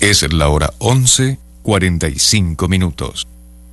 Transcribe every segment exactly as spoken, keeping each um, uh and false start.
Es la hora once, cuarenta y cinco minutos.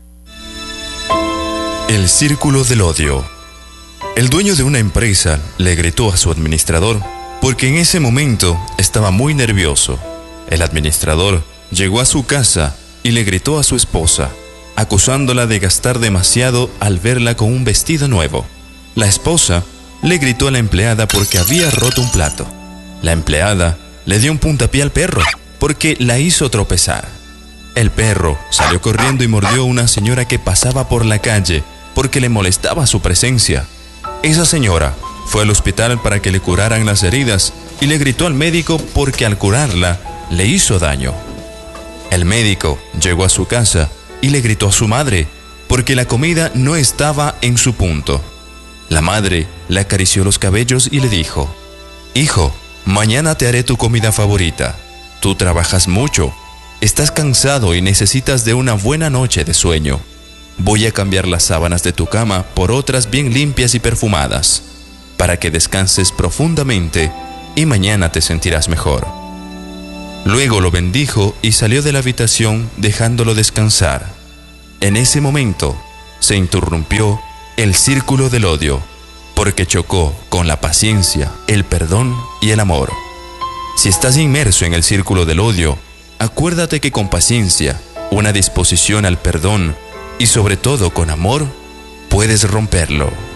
El círculo del odio. El dueño de una empresa le gritó a su administrador porque en ese momento estaba muy nervioso. El administrador llegó a su casa y le gritó a su esposa, acusándola de gastar demasiado al verla con un vestido nuevo. La esposa le gritó a la empleada porque había roto un plato. La empleada le dio un puntapié al perro porque la hizo tropezar. El perro salió corriendo y mordió a una señora que pasaba por la calle porque le molestaba su presencia. Esa señora fue al hospital para que le curaran las heridas y le gritó al médico porque al curarla le hizo daño. El médico llegó a su casa y le gritó a su madre porque la comida no estaba en su punto. La madre le acarició los cabellos y le dijo: «Hijo, mañana te haré tu comida favorita. Tú trabajas mucho, estás cansado y necesitas de una buena noche de sueño. Voy a cambiar las sábanas de tu cama por otras bien limpias y perfumadas, para que descanses profundamente y mañana te sentirás mejor». Luego lo bendijo y salió de la habitación dejándolo descansar. En ese momento se interrumpió el círculo del odio, porque chocó con la paciencia, el perdón y el amor. Si estás inmerso en el círculo del odio, acuérdate que con paciencia, una disposición al perdón y sobre todo con amor, puedes romperlo.